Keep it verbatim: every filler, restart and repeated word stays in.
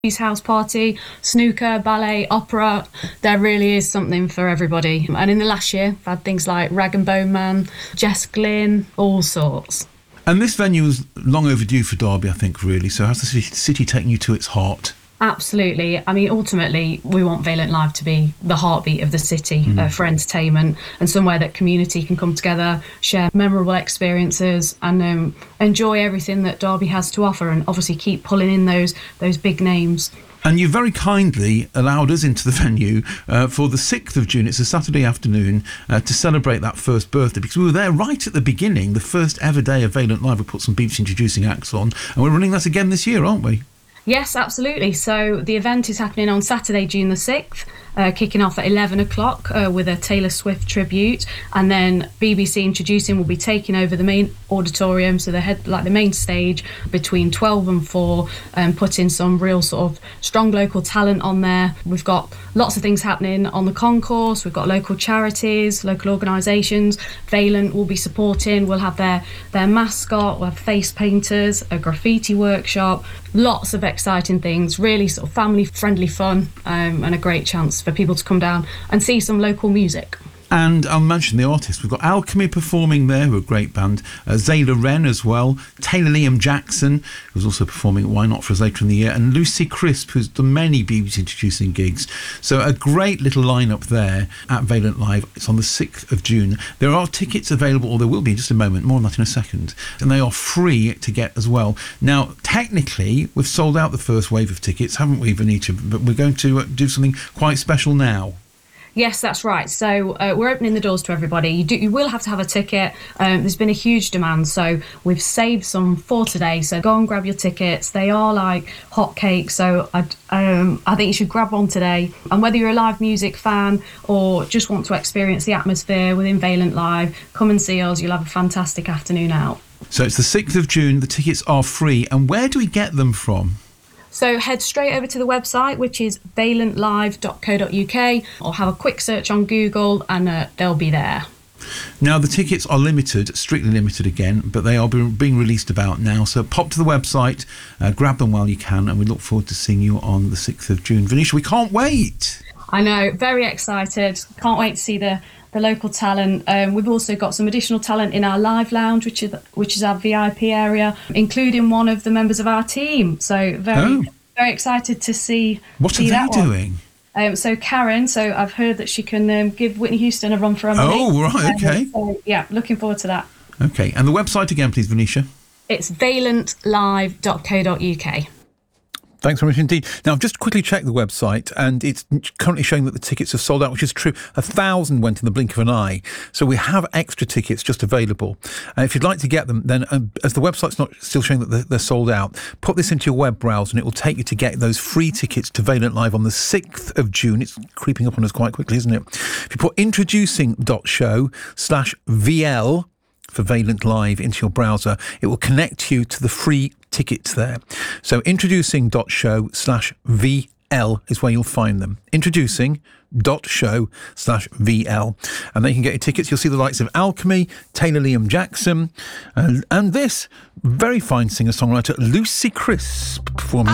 house party, snooker, ballet, opera. There really is something for everybody. And in the last year, I've had things like Rag and Bone Man, Jess Glynn, all sorts. And this venue is long overdue for Derby, I think, really. So how's the city, city taking you to its heart? Absolutely. I mean, ultimately, we want Vaillant Live to be the heartbeat of the city mm. uh, for entertainment, and somewhere that community can come together, share memorable experiences, and um, enjoy everything that Derby has to offer, and obviously keep pulling in those those big names. And you very kindly allowed us into the venue uh, for the sixth of June. It's a Saturday afternoon uh, to celebrate that first birthday, because we were there right at the beginning, the first ever day of Vaillant Live. We put some B B C introducing acts on, and we're running that again this year, aren't we? Yes, absolutely. So the event is happening on Saturday, June the sixth, uh, kicking off at eleven o'clock uh, with a Taylor Swift tribute, and then B B C Introducing will be taking over the main auditorium, so the head, like the main stage, between twelve and four, and putting some real sort of strong local talent on there. We've got lots of things happening on the concourse. We've got local charities, local organisations. Vaillant will be supporting. We'll have their their mascot. We'll have face painters, a graffiti workshop, lots of exciting things, really sort of family friendly fun, um, and a great chance for people to come down and see some local music. And I'll mention the artists. We've got Alchemy performing there, who are a great band. Uh, Zayla Wren as well. Taylor Liam Jackson, who's also performing at Why Not for us later in the year. And Lucy Crisp, who's done many B B C Introducing gigs. So a great little lineup there at Vaillant Live. It's on the sixth of June. There are tickets available, or there will be in just a moment, more on that in a second. And they are free to get as well. Now, technically, we've sold out the first wave of tickets, haven't we, Venetia? But we're going to do something quite special now. Yes, that's right. So uh, we're opening the doors to everybody. You do, you will have to have a ticket. Um, there's been a huge demand, so we've saved some for today. So go and grab your tickets. They are like hotcakes, so I, um, I think you should grab one today. And whether you're a live music fan or just want to experience the atmosphere within Vaillant Live, come and see us. You'll have a fantastic afternoon out. So it's the sixth of June. The tickets are free. And where do we get them from? So head straight over to the website, which is vaillant live dot co dot uk, or have a quick search on Google and uh, they'll be there. Now, the tickets are limited, strictly limited again, but they are being released about now. So pop to the website, uh, grab them while you can, and we look forward to seeing you on the sixth of June. Venetia, we can't wait. I know, very excited. Can't wait to see the, the local talent. Um, we've also got some additional talent in our live lounge, which is which is our V I P area, including one of the members of our team. So very oh. very excited to see. What see are they doing? Um, so Karen, so I've heard that she can um, give Whitney Houston a run for her money. Oh, right, okay. Um, so, yeah, looking forward to that. Okay, and the website again, please, Venetia. It's vaillant live dot co dot uk. Thanks very much indeed. Now, I've just quickly checked the website, and it's currently showing that the tickets are sold out, which is true. A thousand went in the blink of an eye. So we have extra tickets just available. And if you'd like to get them, then um, as the website's not still showing that they're, they're sold out, put this into your web browser and it will take you to get those free tickets to Vaillant Live on the sixth of June. It's creeping up on us quite quickly, isn't it? If you put introducing.show slash VL for Vaillant Live into your browser, it will connect you to the free tickets there. So introducing.show slash VL is where you'll find them. Introducing.show slash VL. And then you can get your tickets. You'll see the likes of Alchemy, Taylor Liam Jackson, and, and this very fine singer-songwriter, Lucy Crisp, performing